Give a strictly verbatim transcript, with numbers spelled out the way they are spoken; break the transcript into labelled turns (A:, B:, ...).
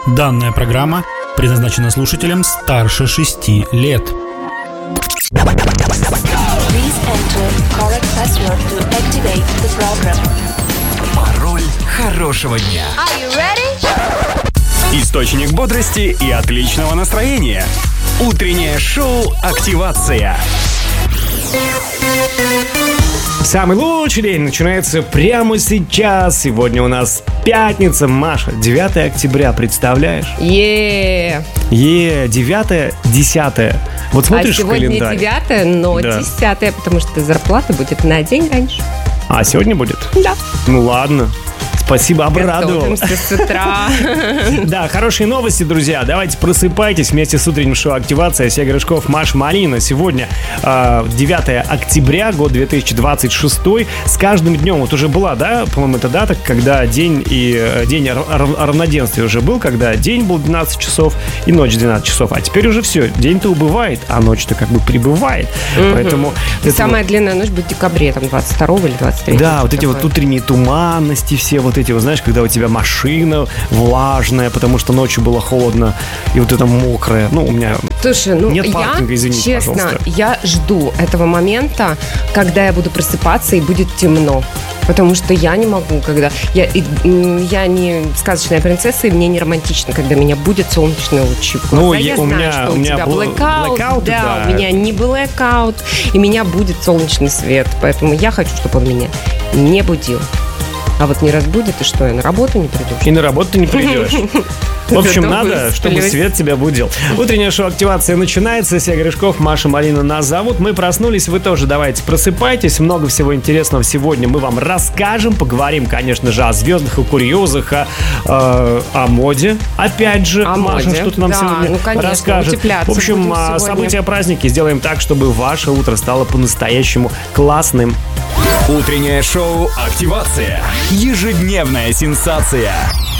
A: Данная программа предназначена слушателям старше шести лет.
B: Пароль хорошего дня. Источник бодрости и отличного настроения. Утреннее шоу «Активация».
C: Самый лучший день начинается прямо сейчас. Сегодня у нас пятница, Маша, девятое октября, представляешь?
D: Е.
C: Е, девятое, десятое. Вот смотришь
D: а
C: в календарь.
D: сегодня девятое, но
C: Да.
D: десятое, потому что зарплата будет на день раньше.
C: А сегодня будет?
D: Да.
C: Ну ладно. Спасибо, обрадовал.
D: Готовимся с утра.
C: Да, хорошие новости, друзья. Давайте просыпайтесь вместе с утренним шоу «Активация». Сергей Рыжков, Маша Малинина. Сегодня э, девятое октября, год две тысячи двадцать шестой. С каждым днем, вот уже была, да, по-моему, эта дата, когда день и э, день рав- равноденствия уже был, когда день был двенадцать часов и ночь двенадцать часов. А теперь уже все, день-то убывает, а ночь-то как бы прибывает.
D: Мгм.
C: Поэтому...
D: И
C: это
D: самая
C: вот-
D: длинная ночь будет в декабре, там двадцать второго или двадцать третьего.
C: Да, вот эти вот утренние туманности, все вот эти, вот, знаешь, когда у тебя машина влажная, потому что ночью было холодно, и вот это мокрое. Ну, у меня...
D: Слушай, ну
C: Нет
D: я,
C: паркинга, извините,
D: честно,
C: пожалуйста.
D: я жду этого момента, когда я буду просыпаться и будет темно. Потому что я не могу, когда... Я, и, м, я не сказочная принцесса, и мне не романтично, когда меня будет солнечные лучи в глаза.
C: Ну,
D: я
C: я- у
D: знаю,
C: меня-
D: что
C: у
D: у
C: меня
D: тебя
C: бл-
D: blackout,
C: blackout,
D: да,
C: да.
D: у меня не blackout, и меня будет солнечный свет. Поэтому я хочу, чтобы он меня не будил. А вот не разбудит, и что, я на работу не приду?
C: И на работу ты не придешь. В общем,
D: Зато
C: надо, чтобы
D: высплюсь.
C: свет тебя будил. Утреннее шоу «Активация» начинается. Сергей Рыжков, Маша Малина нас зовут. Мы проснулись, вы тоже давайте просыпайтесь. Много всего интересного сегодня мы вам расскажем. Поговорим, конечно же, о звездах и курьезах, о, э, о моде. Опять же,
D: О
C: Маша
D: моде.
C: что-то нам
D: Да,
C: сегодня
D: ну, конечно,
C: расскажет.
D: утепляться
C: В общем,
D: будем
C: а,
D: сегодня.
C: события, праздники сделаем так, чтобы ваше утро стало по-настоящему классным.
B: Утреннее шоу «Активация». Ежедневная сенсация.